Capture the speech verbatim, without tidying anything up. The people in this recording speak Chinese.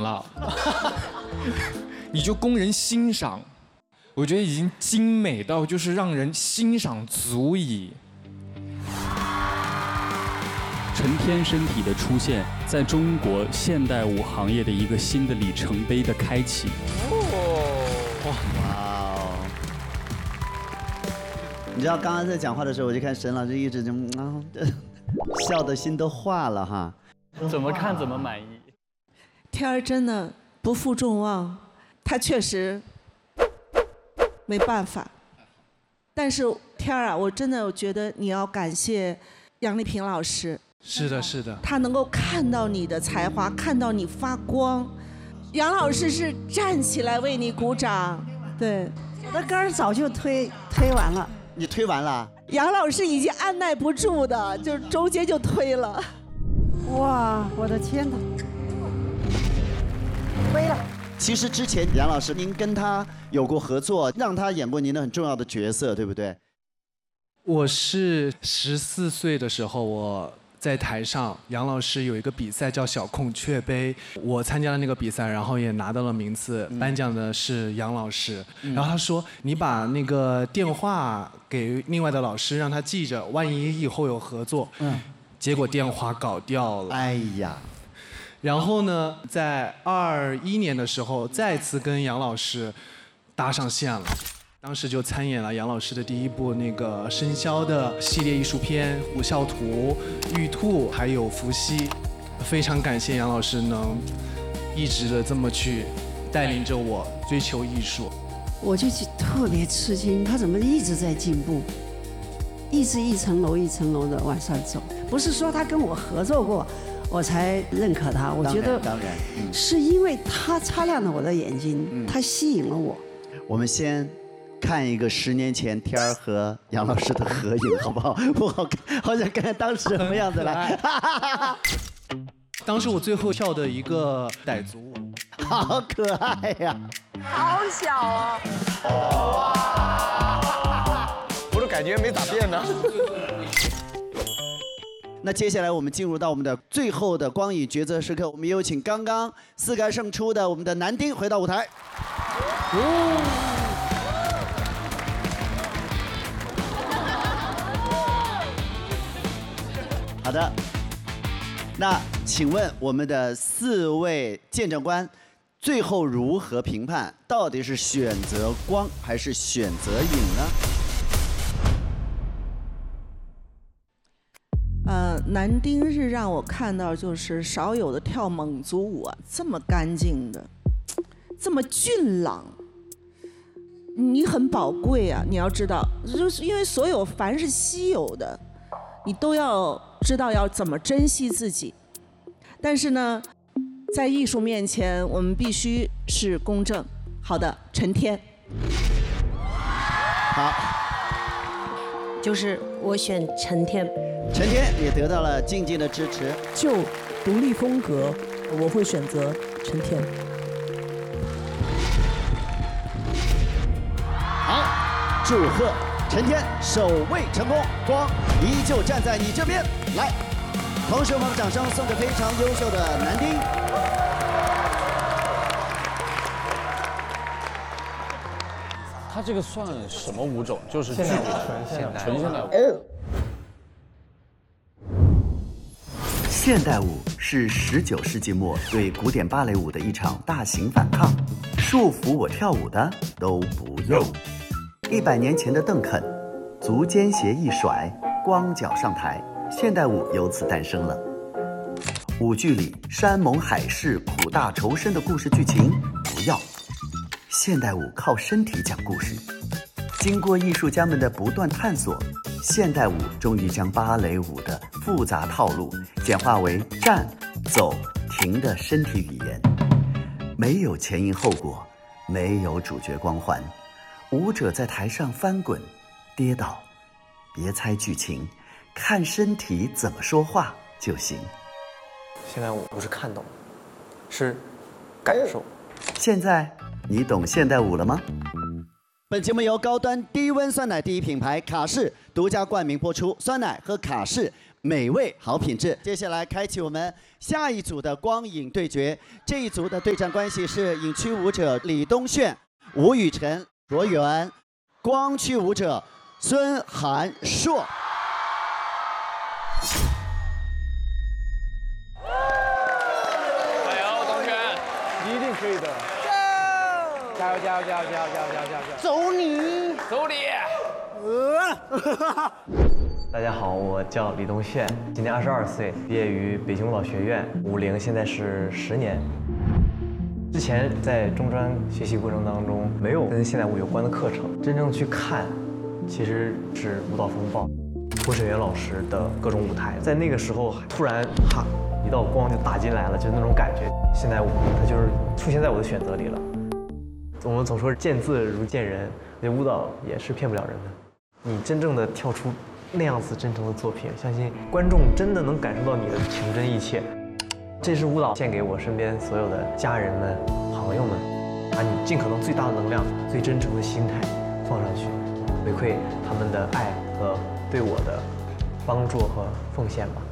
了，你就供人欣赏。我觉得已经精美到就是让人欣赏足矣。 陈天身体的出现，在中国现代舞行业的一个新的里程碑的开启。 哦，哇哦！你知道刚刚在讲话的时候，我就看沈老师一直就啊，笑的心都化了哈。 怎么看怎么满意。 天儿真的不负众望，他确实没办法。但是天儿啊，我真的我觉得你要感谢杨丽萍老师。 是的，是的。 他能够看到你的才华，看到你发光。杨老师是站起来为你鼓掌。对， 我的杆儿早就推推完了。 你推完了？ 杨老师已经按耐不住的，就中间就推了。 哇，我的天哪！推了。 其实之前杨老师您跟他有过合作，让他演过您的很重要的角色，对不对？ 我是十四岁的时候，我在台上，杨老师有一个比赛叫小孔雀杯，我参加了那个比赛，然后也拿到了名次， 嗯、 颁奖的是杨老师。嗯、然后他说：“你把那个电话给另外的老师，让他记着，万一以后有合作。”嗯。结果电话搞掉了。 哎呀。 然后呢，在二一年的时候，再次跟杨老师搭上线了。当时就参演了杨老师的第一部那个生肖的系列艺术片《虎啸图》《玉兔》还有《伏羲》，非常感谢杨老师能一直的这么去带领着我追求艺术。 我就特别吃惊，他怎么一直在进步，一直一层楼一层楼的往上走。不是说他跟我合作过，我才认可他。我觉得当然， 嗯、是因为他擦亮了我的眼睛，嗯、他吸引了我。 我们先看一个十年前天儿和杨老师的合影，好不好？我好看，好想看看当时什么样子来。 当时我最后跳的一个傣族舞， 好可爱呀！ 好小啊！ 哇！我都感觉没咋变呢。 那接下来我们进入到我们的最后的光影抉择时刻，我们有请刚刚四杆胜出的我们的男丁回到舞台。哦好的，那请问我们的四位见证官最后如何评判？到底是选择光还是选择影呢？ 呃，男丁是让我看到就是少有的跳蒙族舞啊，这么干净的，这么俊朗，你很宝贵啊！你要知道，就是因为所有凡是稀有的，你都要知道要怎么珍惜自己。但是呢，在艺术面前，我们必须是公正。好的，陈天。 好， 就是我选陈天。 陈天也得到了静静的支持。 就独立风格，我会选择陈天。 好，祝贺陈天首位成功，光依旧站在你这边。来，同时我们把掌声送给非常优秀的男丁。 他这个算什么舞种？就是现代舞，纯现代， 纯现代舞。 现代舞是十九世纪末对古典芭蕾舞的一场大型反抗，束缚我跳舞的都不用。一百年前的邓肯，足尖鞋一甩，光脚上台，现代舞由此诞生了。舞剧里山盟海誓、苦大仇深的故事剧情不要，现代舞靠身体讲故事。经过艺术家们的不断探索，现代舞终于将芭蕾舞的复杂套路简化为站、走、停的身体语言，没有前因后果，没有主角光环，舞者在台上翻滚、跌倒，别猜剧情，看身体怎么说话就行。 现代舞不是看懂，是感受。 现在你懂现代舞了吗？本节目由高端低温酸奶第一品牌卡士独家冠名播出，酸奶和卡士美味好品质。接下来开启我们下一组的光影对决，这一组的对战关系是影区舞者李东炫、吴雨辰、卓源，光区舞者孙涵硕。 加油，东轩，一定可以的。加油，加油，加油，加油，加油，加油，加油！ 走你， 走你！ 大家好，我叫李东炫，今年二十二岁，毕业于北京舞蹈学院，舞龄现在是十年。之前在中专学习过程当中，没有跟现代舞有关的课程，真正去看，其实是舞蹈风暴，郭水源老师的各种舞台，在那个时候突然哈，一道光就打进来了，就是那种感觉。现代舞它就是出现在我的选择里了。我们总说见字如见人，我觉得舞蹈也是骗不了人的。你真正的跳出那样子真诚的作品，相信观众真的能感受到你的情真意切。这支舞蹈献给我身边所有的家人们、朋友们，把你尽可能最大的能量、最真诚的心态放上去，回馈他们的爱和对我的帮助和奉献吧。